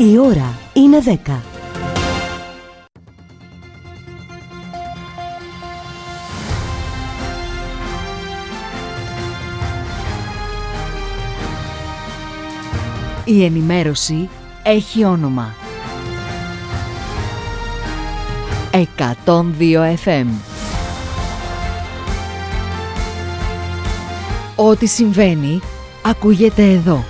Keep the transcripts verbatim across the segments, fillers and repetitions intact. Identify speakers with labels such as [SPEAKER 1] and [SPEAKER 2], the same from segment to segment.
[SPEAKER 1] Η ώρα είναι δέκα. Η ενημέρωση έχει όνομα. εκατόν δύο εφ εμ. Ό,τι συμβαίνει, ακούγεται εδώ.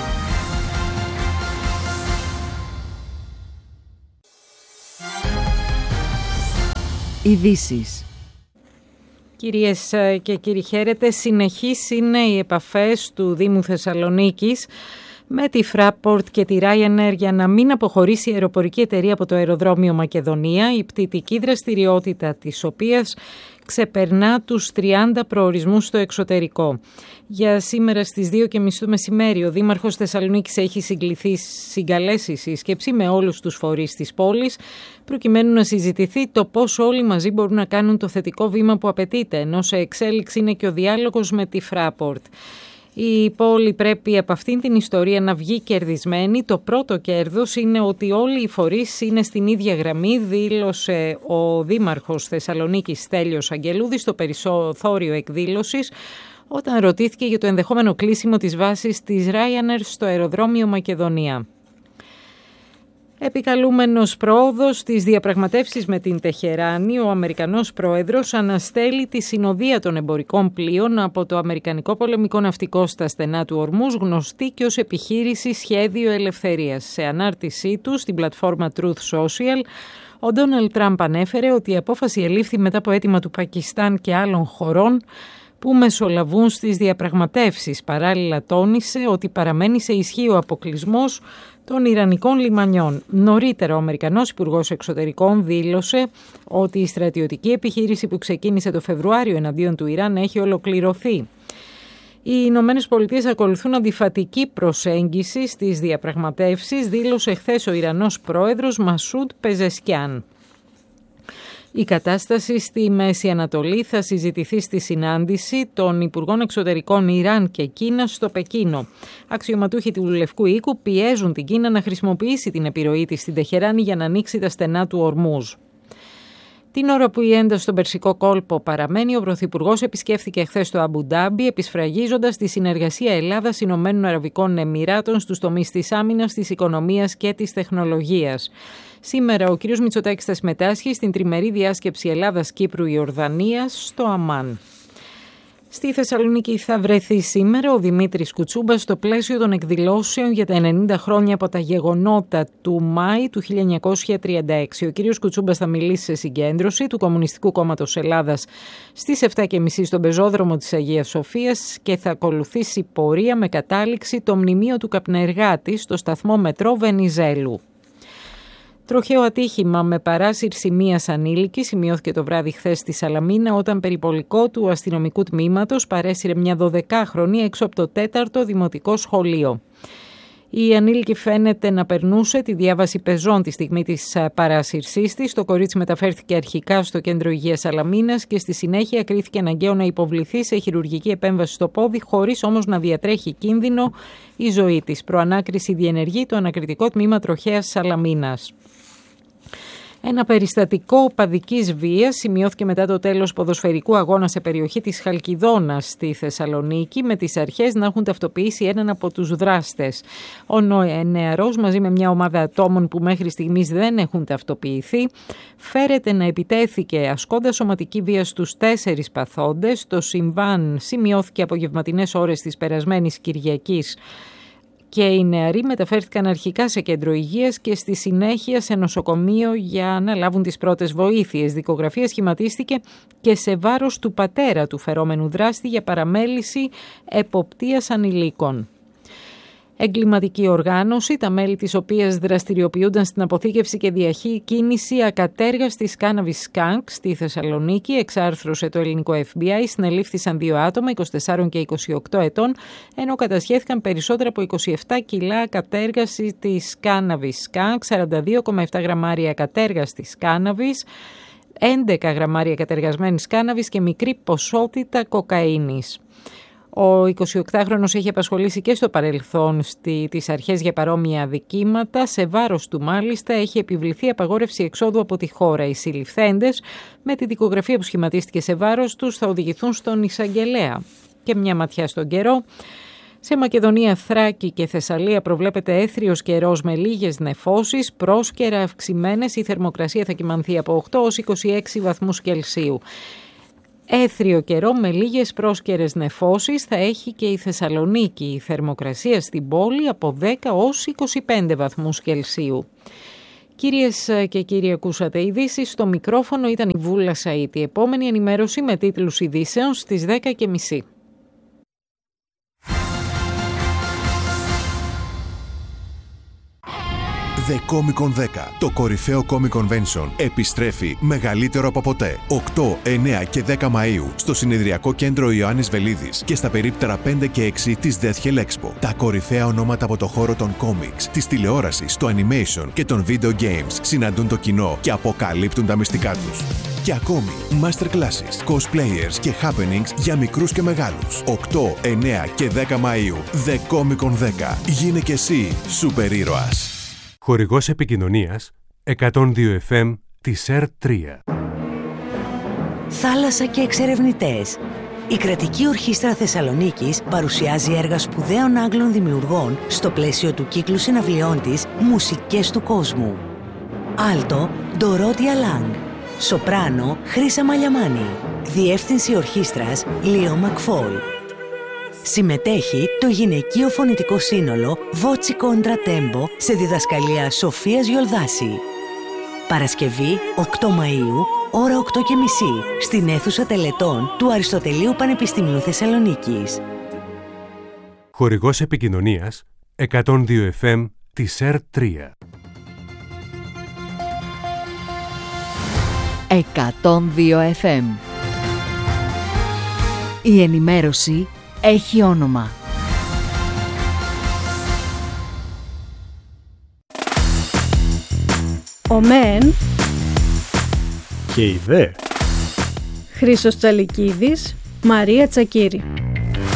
[SPEAKER 1] Ειδήσεις.
[SPEAKER 2] Κυρίες και κύριοι, χαίρετε. Συνεχείς είναι οι επαφές του Δήμου Θεσσαλονίκης με τη Fraport και τη Ryanair για να μην αποχωρήσει η αεροπορική εταιρεία από το αεροδρόμιο Μακεδονία, η πτυτική δραστηριότητα της οποίας ξεπερνά τους τριάντα προορισμούς στο εξωτερικό. Για σήμερα στις δύο και μισή το μεσημέρι ο Δήμαρχος Θεσσαλονίκης έχει συγκληθεί, συγκαλέσει σύσκεψη με όλους τους φορείς της πόλης προκειμένου να συζητηθεί το πώς όλοι μαζί μπορούν να κάνουν το θετικό βήμα που απαιτείται, ενώ σε εξέλιξη είναι και ο διάλογος με τη Fraport. Η πόλη πρέπει από αυτήν την ιστορία να βγει κερδισμένη. Το πρώτο κέρδος είναι ότι όλοι οι φορείς είναι στην ίδια γραμμή, δήλωσε ο Δήμαρχος Θεσσαλονίκης Στέλιος Αγγελούδης στο περιθώριο εκδήλωσης όταν ρωτήθηκε για το ενδεχόμενο κλείσιμο της βάσης της Ryanair στο αεροδρόμιο Μακεδονία. Επικαλούμενος πρόοδος στις διαπραγματεύσεις με την Τεχεράνη, ο Αμερικανός πρόεδρος αναστέλει τη συνοδεία των εμπορικών πλοίων από το Αμερικανικό πολεμικό ναυτικό στα στενά του Ορμούς, γνωστή και ως επιχείρηση Σχέδιο Ελευθερίας. Σε ανάρτησή του στην πλατφόρμα Truth Social, ο Ντόναλντ Τραμπ ανέφερε ότι η απόφαση ελήφθη μετά από αίτημα του Πακιστάν και άλλων χωρών που μεσολαβούν στις διαπραγματεύσεις. Παράλληλα τόνισε ότι παραμένει σε ισχύ ο αποκλεισμός των Ιρανικών λιμανιών. Νωρίτερα, ο Αμερικανός Υπουργός Εξωτερικών δήλωσε ότι η στρατιωτική επιχείρηση που ξεκίνησε το Φεβρουάριο εναντίον του Ιράν έχει ολοκληρωθεί. Οι Ηνωμένες Πολιτείες ακολουθούν αντιφατική προσέγγιση στις διαπραγματεύσεις, δήλωσε χθες ο Ιρανός πρόεδρος Μασούντ Πεζεσκιάν. Η κατάσταση στη Μέση Ανατολή θα συζητηθεί στη συνάντηση των Υπουργών Εξωτερικών Ιράν και Κίνας στο Πεκίνο. Αξιωματούχοι του Λευκού Οίκου πιέζουν την Κίνα να χρησιμοποιήσει την επιρροή της στην Τεχεράνη για να ανοίξει τα στενά του Ορμούζ. Την ώρα που η ένταση στον Περσικό κόλπο παραμένει, ο Πρωθυπουργός επισκέφθηκε χθες το Αμπου Ντάμπι, επισφραγίζοντας τη συνεργασία Ελλάδας-Ηνωμένων Αραβικών Εμιράτων στους τομείς της άμυνας, της οικονομίας και της τεχνολογίας. Σήμερα ο κ. Μητσοτάκης θα συμμετάσχει στην τριμερή διάσκεψη Ελλάδας-Κύπρου-Ιορδανίας στο Αμάν. Στη Θεσσαλονίκη θα βρεθεί σήμερα ο Δημήτρης Κουτσούμπας στο πλαίσιο των εκδηλώσεων για τα ενενήντα χρόνια από τα γεγονότα του Μάη του χίλια εννιακόσια τριάντα έξι. Ο κ. Κουτσούμπας θα μιλήσει σε συγκέντρωση του Κομμουνιστικού Κόμματος Ελλάδας στις επτά και μισή στον πεζόδρομο της Αγίας Σοφίας και θα ακολουθήσει πορεία με κατάληξη το μνημείο του καπνεργάτη στο σταθμό μετρό Βενιζέλου. Τροχαίο ατύχημα με παράσυρση μίας ανήλικης σημειώθηκε το βράδυ χθες στη Σαλαμίνα όταν περιπολικό του αστυνομικού τμήματος παρέσυρε μια δωδεκάχρονη έξω από το τέταρτο δημοτικό σχολείο. Η ανήλικη φαίνεται να περνούσε τη διάβαση πεζών τη στιγμή της παράσυρσής της. Το κορίτσι μεταφέρθηκε αρχικά στο κέντρο υγείας Σαλαμίνας και στη συνέχεια κρίθηκε αναγκαίο να υποβληθεί σε χειρουργική επέμβαση στο πόδι, χωρίς όμως να διατρέχει κίνδυνο η ζωή της. Προανάκριση διενεργεί το ανακριτικό τμήμα τροχαίας Σαλαμίνας. Ένα περιστατικό οπαδικής βίας σημειώθηκε μετά το τέλος ποδοσφαιρικού αγώνα σε περιοχή της Χαλκιδόνας στη Θεσσαλονίκη, με τις αρχές να έχουν ταυτοποιήσει έναν από τους δράστες. Ο νεαρός μαζί με μια ομάδα ατόμων που μέχρι στιγμής δεν έχουν ταυτοποιηθεί φέρεται να επιτέθηκε ασκώντας σωματική βία στους τέσσερις παθόντες. Το συμβάν σημειώθηκε απογευματινές ώρες της περασμένης Κυριακής και οι νεαροί μεταφέρθηκαν αρχικά σε κέντρο υγείας και στη συνέχεια σε νοσοκομείο για να λάβουν τις πρώτες βοήθειες. Δικογραφία σχηματίστηκε και σε βάρος του πατέρα του φερόμενου δράστη για παραμέληση εποπτείας ανηλίκων. Εγκληματική οργάνωση, τα μέλη της οποίας δραστηριοποιούνταν στην αποθήκευση και διακίνηση ακατέργαστης κάναβης skunk στη Θεσσαλονίκη, εξάρθρωσε το ελληνικό εφ μπι άι. Συνελήφθησαν δύο άτομα, είκοσι τεσσάρων και είκοσι οκτώ ετών, ενώ κατασχέθηκαν περισσότερα από είκοσι επτά κιλά ακατέργασης της κάναβης skunk, σαράντα δύο κόμμα επτά γραμμάρια ακατέργαστης κάναβης, έντεκα γραμμάρια κατεργασμένης κάναβης και μικρή ποσότητα κοκαίνης. Ο εικοσιοκτάχρονος έχει απασχολήσει και στο παρελθόν στη, τις αρχές για παρόμοια αδικήματα. Σε βάρος του μάλιστα έχει επιβληθεί απαγόρευση εξόδου από τη χώρα. Οι συλληφθέντες με τη δικογραφία που σχηματίστηκε σε βάρος τους θα οδηγηθούν στον εισαγγελέα. Και μια ματιά στον καιρό. Σε Μακεδονία, Θράκη και Θεσσαλία προβλέπεται έθριος καιρός με λίγες νεφώσεις, πρόσκαιρα αυξημένες. Η θερμοκρασία θα κυμανθεί από οκτώ έως είκοσι έξι βαθμούς Κελσίου. Έθριο καιρό με λίγες πρόσκαιρες νεφώσεις θα έχει και η Θεσσαλονίκη. Η θερμοκρασία στην πόλη από δέκα έως είκοσι πέντε βαθμούς Κελσίου. Κυρίες και κύριοι, ακούσατε ειδήσεις. Στο μικρόφωνο ήταν η Βούλα Σαΐτη. Επόμενη ενημέρωση με τίτλους ειδήσεων στις δέκα και μισή.
[SPEAKER 3] The Comic Con δέκα. Το κορυφαίο Comic Convention επιστρέφει μεγαλύτερο από ποτέ. οκτώ, εννέα και δέκα Μαΐου στο συνεδριακό κέντρο Ιωάννης Βελίδης και στα περίπτερα πέντε και έξι της Death Hell Expo. Τα κορυφαία ονόματα από το χώρο των comics, της τηλεόρασης, του animation και των video games συναντούν το κοινό και αποκαλύπτουν τα μυστικά τους. Και ακόμη, masterclasses, cosplayers και happenings για μικρούς και μεγάλους. οκτώ, εννέα και δέκα Μαΐου. The Comic Con δέκα. Γίνε και εσύ σούπερ ήρωας.
[SPEAKER 4] Χορηγός επικοινωνίας εκατόν δύο εφ εμ της ΕΡΤ τρία.
[SPEAKER 5] Θάλασσα και εξερευνητές. Η Κρατική Ορχήστρα Θεσσαλονίκης παρουσιάζει έργα σπουδαίων Άγγλων δημιουργών στο πλαίσιο του κύκλου συναυλιών της «Μουσικές του κόσμου». Άλτο, Ντορότια Λάγκ. Σοπράνο, Χρύσα Μαλιαμάνη. Διεύθυνση ορχήστρας, Λίο Μακφόλ. Συμμετέχει το γυναικείο φωνητικό σύνολο Voci Contra Tempo σε διδασκαλία Σοφίας Γιολδάση. Παρασκευή οκτώ Μαΐου, ώρα οκτώ και μισή, στην αίθουσα τελετών του Αριστοτελείου Πανεπιστημίου Θεσσαλονίκης.
[SPEAKER 4] Χορηγός επικοινωνίας εκατόν δύο εφ εμ της ΕΡΤ τρία.
[SPEAKER 1] εκατόν δύο εφ εμ. Η ενημέρωση έχει όνομα.
[SPEAKER 6] Ο ΜΕΝ
[SPEAKER 7] και η ΔΕ.
[SPEAKER 6] Χρήστος Τσαλικίδης, Μαρία Τσακύρη.